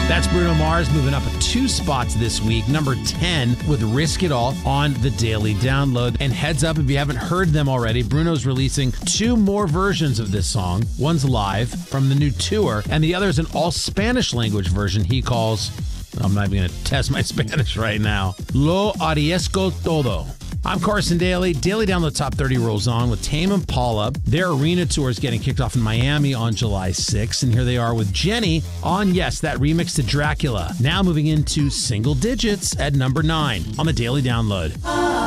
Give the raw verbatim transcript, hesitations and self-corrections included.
That's Bruno Mars moving up two spots this week. Number ten with Risk It All on the Daily Download. And heads up, if you haven't heard them already, Bruno's releasing two more versions of this song. One's live from the new tour, and the other is an all-Spanish language version he calls, I'm not even going to test my Spanish right now, Lo Arriesgo Todo. I'm Carson Daly. Daily Download Top thirty rolls on with Tame Impala. Their arena tour is getting kicked off in Miami on July sixth. And here they are with Jenny on, yes, that remix to Dracula. Now moving into single digits at number nine on the Daily Download.